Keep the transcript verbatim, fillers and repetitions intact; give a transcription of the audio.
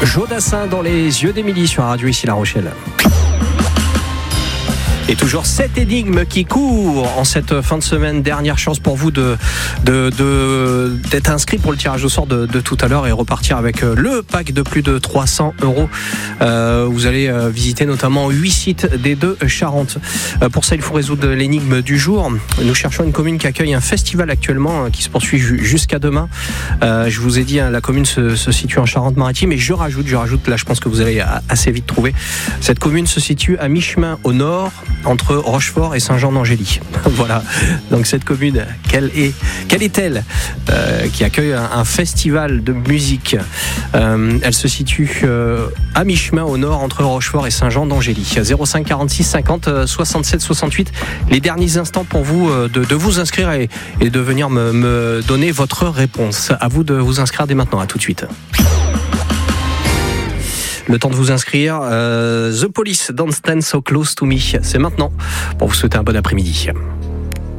Jodassin dans les yeux d'Émilie sur la radio ici La Rochelle. Et toujours cette énigme qui court en cette fin de semaine. Dernière chance pour vous de, de, de, d'être inscrit pour le tirage au sort de, de tout à l'heure et repartir avec le pack de plus de trois cents euros. Euh, vous allez visiter notamment huit sites des deux Charentes. Euh, pour ça, il faut résoudre l'énigme du jour. Nous cherchons une commune qui accueille un festival actuellement qui se poursuit jusqu'à demain. Euh, je vous ai dit, hein, la commune se, se situe en Charente-Maritime et je rajoute, je rajoute, là je pense que vous allez assez vite trouver. Cette commune se situe à mi-chemin au nord entre Rochefort et Saint-Jean-d'Angély. Voilà. Donc cette commune, quelle est, quelle est-elle euh, qui accueille un, un festival de musique. Euh, elle se situe euh, à mi-chemin au nord entre Rochefort et Saint-Jean-d'Angély. zéro cinq quarante-six cinquante soixante-sept soixante-huit. Les derniers instants pour vous euh, de, de vous inscrire et, et de venir me, me donner votre réponse. À vous de vous inscrire dès maintenant. À tout de suite. Le temps de vous inscrire, euh, The Police, Don't Stand So Close To Me, c'est maintenant pour vous souhaiter un bon après-midi.